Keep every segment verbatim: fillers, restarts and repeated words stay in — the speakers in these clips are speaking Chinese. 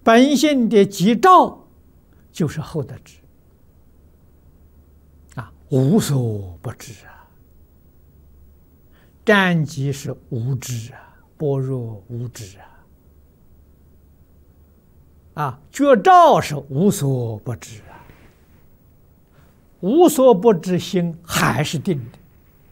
本性的即照就是后得知啊，无所不知啊。占即是无知啊，般若无知啊。啊，觉照是无所不知啊，无所不知心还是定的，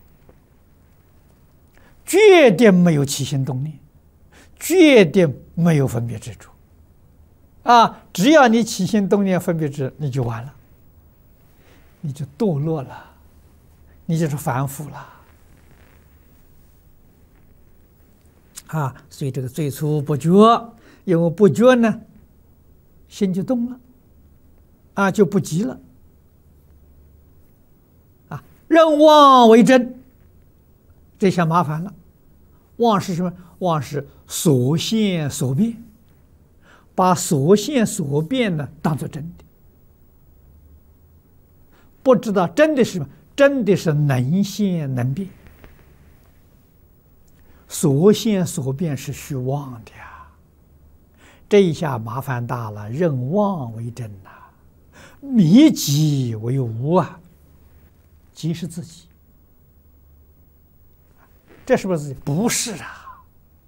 决定没有起心动念，决定没有分别执着。啊，只要你起心动念、分别执，你就完了，你就堕落了，你就是凡夫了。啊，所以这个最初不觉，因为不觉呢，心就动了，啊，就不急了。啊，认妄为真，这下麻烦了。妄是什么？妄是所现所变，把所现所变呢当作真的，不知道真的是什么？真的是能现能变。所现所变是虚妄的呀，这一下麻烦大了。认妄为真呐、啊，迷己为无啊，即是自己，这是不是自己？不是啊。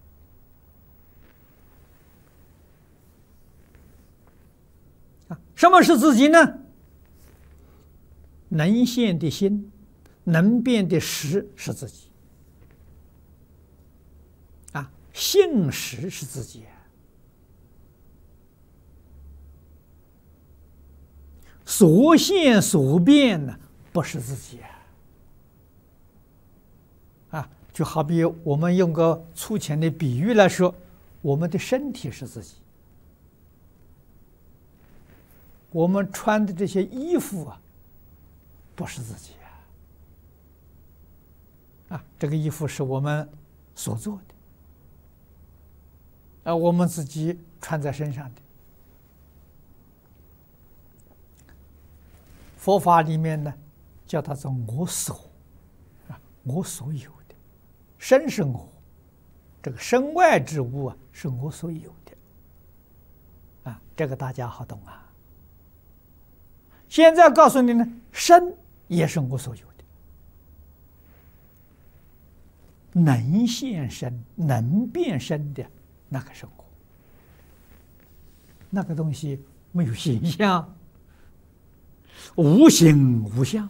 啊，什么是自己呢？能现的心，能变的识是自己。性识是自己，所现所变呢不是自己啊！就好比我们用个粗浅的比喻来说，我们的身体是自己，我们穿的这些衣服啊，不是自己啊！啊，这个衣服是我们所做的。啊，我们自己穿在身上的。佛法里面呢，叫它做我所，啊，我所有的，身是我，这个身外之物啊，是我所有的，啊，这个大家好懂啊。现在告诉你呢，身也是我所有的，能现身、能变身的。那个生活，那个东西没有形象，无形无相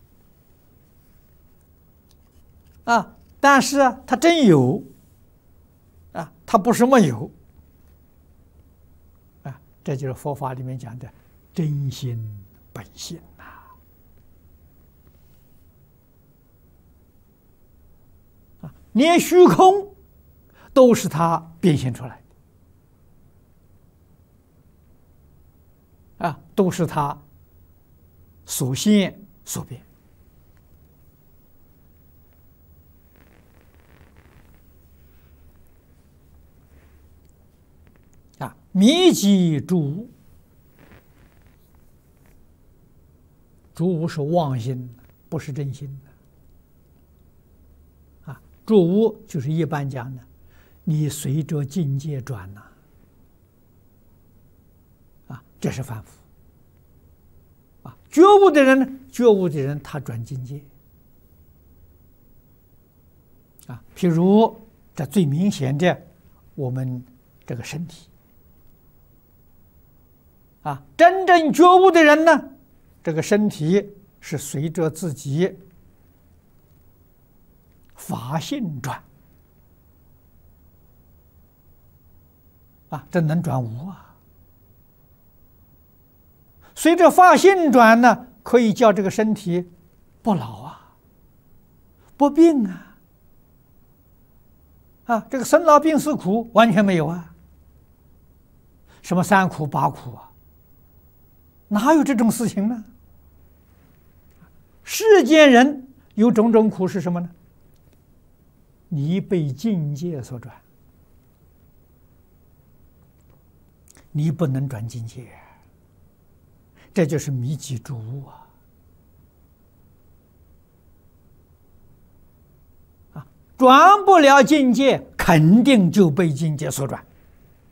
啊！但是啊，它真有啊，它不是没有啊！这就是佛法里面讲的真心本性呐！啊，连虚空都是它变现出来的，啊，都是它所现所变。啊，迷己诸无，诸无是妄心，不是真心的。啊，诸无就是一般讲的。你随着境界转呐、啊，啊，这是凡夫。啊，觉悟的人呢，觉悟的人他转境界。啊，譬如这最明显的，我们这个身体。啊，真正觉悟的人呢，这个身体是随着自己法性转。啊，这能转无啊！随着法性转呢，可以叫这个身体不老啊，不病啊，啊，这个生老病死苦完全没有啊。什么三苦八苦啊？哪有这种事情呢？世间人有种种苦是什么呢？你被境界所转。你不能转境界，这就是迷己诸无啊！啊，转不了境界，肯定就被境界所转。